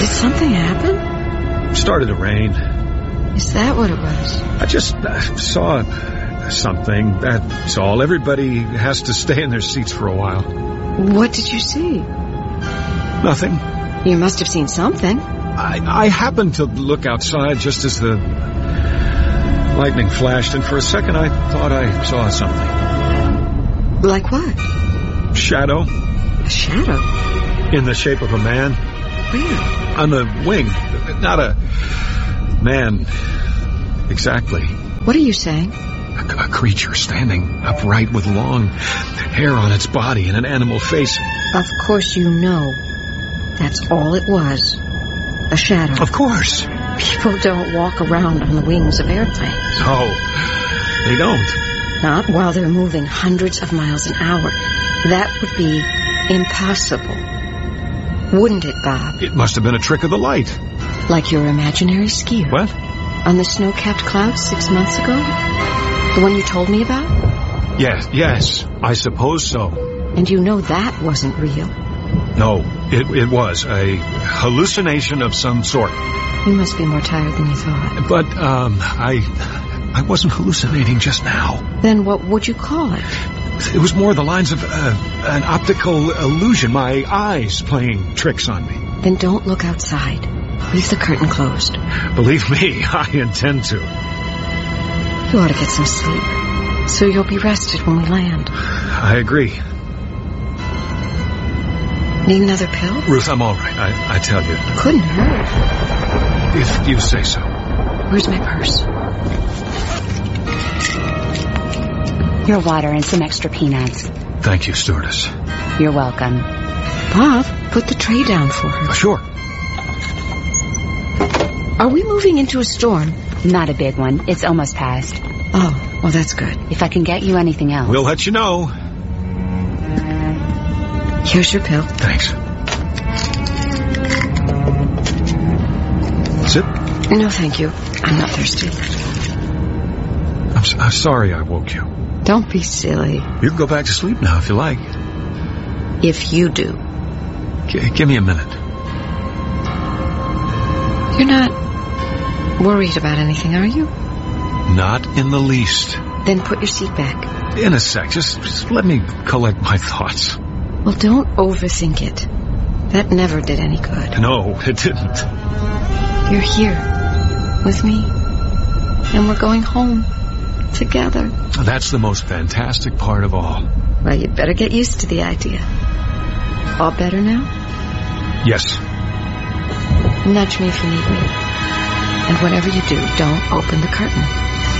Did something happen? Started to rain. Is that what it was? I just saw something, that's all. Everybody has to stay in their seats for a while. What did you see? Nothing. You must have seen something. I happened to look outside just as the lightning flashed, and for a second I thought I saw something. Like what? Shadow. A shadow? In the shape of a man. Where? On the wing. Not a man. Exactly. What are you saying? A creature standing upright with long hair on its body and an animal face. Of course you know. That's all it was. A shadow. Of course. People don't walk around on the wings of airplanes. No, they don't. Not while they're moving hundreds of miles an hour. That would be impossible. Wouldn't it, Bob? It must have been a trick of the light. Like your imaginary skier. What? On the snow-capped clouds 6 months ago? The one you told me about? Yes, I suppose so. And you know that wasn't real. No, it was a hallucination of some sort. You must be more tired than you thought. But, I wasn't hallucinating just now. Then what would you call it? It was more the lines of an optical illusion, my eyes playing tricks on me. Then don't look outside. Leave the curtain closed. Believe me, I intend to. You ought to get some sleep, so you'll be rested when we land. I agree. Need another pill? Ruth, I'm all right, I tell you. Couldn't hurt. If you say so. Where's my purse? Your water and some extra peanuts. Thank you, stewardess. You're welcome. Bob, put the tray down for her. Sure. Are we moving into a storm? Not a big one. It's almost past. Oh, well, that's good. If I can get you anything else. We'll let you know. Here's your pill. Thanks. Sip? No, thank you. I'm not thirsty. I'm sorry I woke you. Don't be silly. You can go back to sleep now if you like. If you do. Give me a minute. You're not worried about anything, are you? Not in the least. Then put your seat back. In a sec. Just let me collect my thoughts. Well, don't overthink it. That never did any good. No, it didn't. You're here with me, and we're going home together. That's the most fantastic part of all. Well, you'd better get used to the idea. All better now? Yes. Nudge me if you need me. And whatever you do, don't open the curtain.